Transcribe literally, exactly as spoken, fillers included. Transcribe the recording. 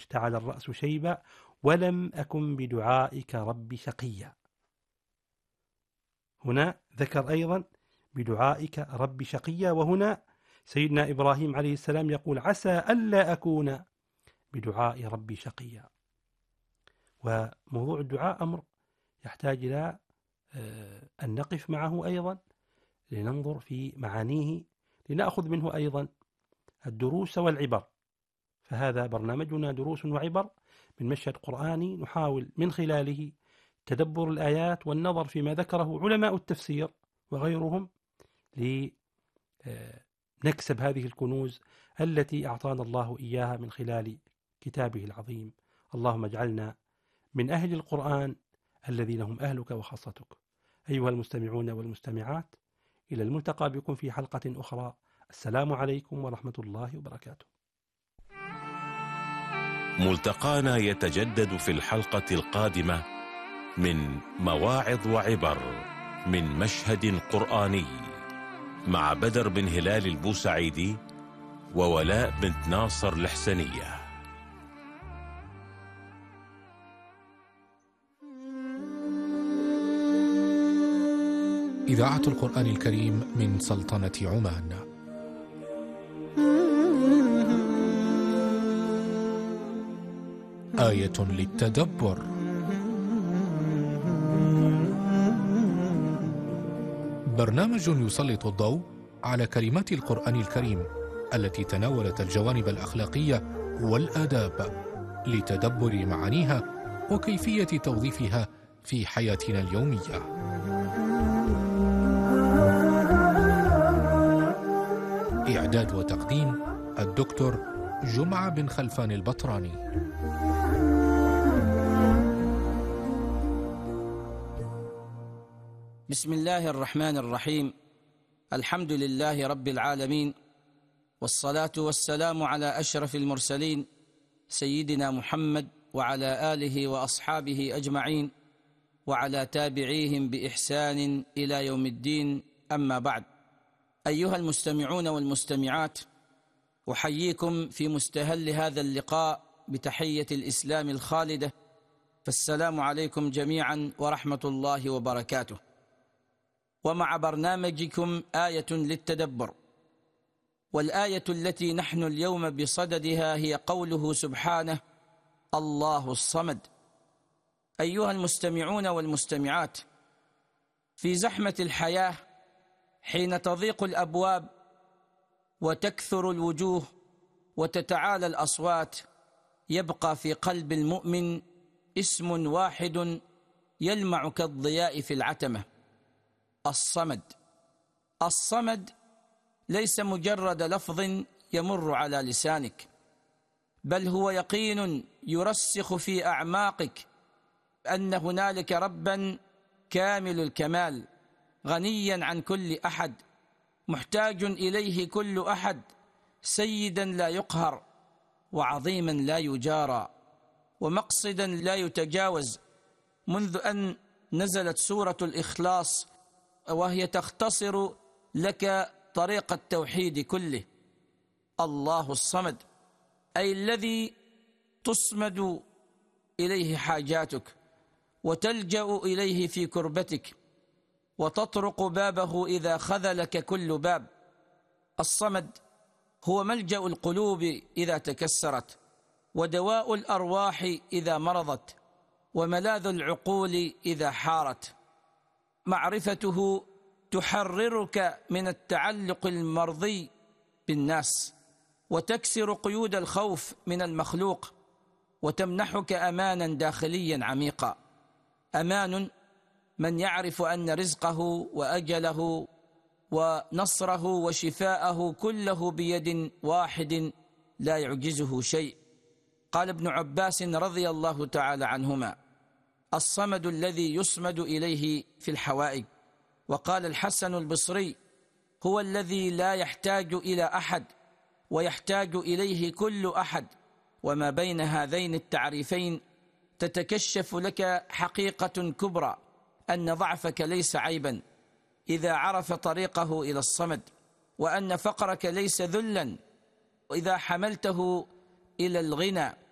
اشتعل الرأس شيبا ولم أكن بدعائك رب شقيا. هنا ذكر أيضا بدعائك رب شقيا، وهنا سيدنا إبراهيم عليه السلام يقول عسى ألا أكون بدعاء ربي شقيا. وموضوع الدعاء أمر يحتاج إلى أن نقف معه أيضا لننظر في معانيه، لنأخذ منه أيضا الدروس والعبر. فهذا برنامجنا دروس وعبر من مشهد قرآني، نحاول من خلاله تدبر الآيات والنظر فيما ذكره علماء التفسير وغيرهم لنكسب هذه الكنوز التي أعطانا الله إياها من خلال كتابه العظيم. اللهم اجعلنا من أهل القرآن الذين هم أهلك وخاصتك. أيها المستمعون والمستمعات، إلى الملتقى بكم في حلقة أخرى. السلام عليكم ورحمة الله وبركاته. ملتقانا يتجدد في الحلقة القادمة من مواعظ وعبر من مشهد قرآني مع بدر بن هلال البوسعيدي وولاء بنت ناصر الحسنية. إذاعة القرآن الكريم من سلطنة عمان. آية للتدبر. برنامج يسلط الضوء على كلمات القرآن الكريم التي تناولت الجوانب الأخلاقية والآداب لتدبر معانيها وكيفية توظيفها في حياتنا اليومية. إعداد وتقديم الدكتور جمعة بن خلفان البطراني. بسم الله الرحمن الرحيم. الحمد لله رب العالمين، والصلاة والسلام على أشرف المرسلين سيدنا محمد وعلى آله وأصحابه أجمعين وعلى تابعيهم بإحسان إلى يوم الدين. أما بعد، أيها المستمعون والمستمعات، أحييكم في مستهل هذا اللقاء بتحية الإسلام الخالدة، فالسلام عليكم جميعا ورحمة الله وبركاته. ومع برنامجكم آية للتدبر، والآية التي نحن اليوم بصددها هي قوله سبحانه: الله الصمد. أيها المستمعون والمستمعات، في زحمة الحياة حين تضيق الأبواب وتكثر الوجوه وتتعالى الأصوات، يبقى في قلب المؤمن اسم واحد يلمع كالضياء في العتمة: الصمد. الصمد ليس مجرد لفظ يمر على لسانك، بل هو يقين يرسخ في أعماقك أن هنالك ربا كامل الكمال، غنيا عن كل أحد، محتاج إليه كل أحد، سيدا لا يقهر، وعظيما لا يجارى، ومقصدا لا يتجاوز. منذ أن نزلت سورة الإخلاص وهي تختصر لك طريق التوحيد كله: الله الصمد، أي الذي تصمد إليه حاجاتك وتلجأ إليه في كربتك وتطرق بابه إذا خذلك كل باب. الصمد هو ملجأ القلوب إذا تكسرت، ودواء الأرواح إذا مرضت، وملاذ العقول إذا حارت. معرفته تحررك من التعلق المرضي بالناس، وتكسر قيود الخوف من المخلوق، وتمنحك أمانا داخليا عميقا. أمان من يعرف أن رزقه وأجله ونصره وشفاءه كله بيد واحد لا يعجزه شيء. قال ابن عباس رضي الله تعالى عنهما: الصمد الذي يصمد إليه في الحوائج. وقال الحسن البصري: هو الذي لا يحتاج إلى أحد ويحتاج إليه كل أحد. وما بين هذين التعريفين تتكشف لك حقيقة كبرى، أن ضعفك ليس عيبا إذا عرف طريقه إلى الصمد، وأن فقرك ليس ذلا إذا حملته إلى الغنى،